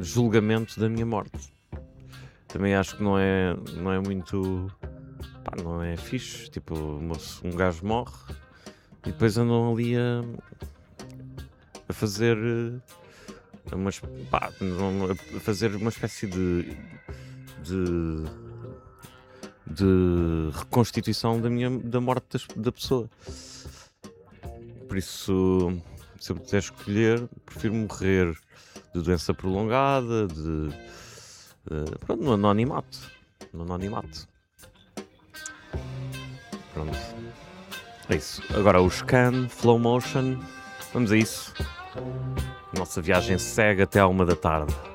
julgamento da minha morte. Também acho que não é muito... Pá, não é fixe. Tipo, um gajo morre e depois andam ali a fazer... a fazer uma espécie de reconstituição da morte da pessoa. Por isso, se eu puder escolher, prefiro morrer de doença prolongada, pronto, no anonimato. Pronto. É isso. Agora o scan, flow motion. Vamos a isso. Nossa viagem segue até à 1 da tarde.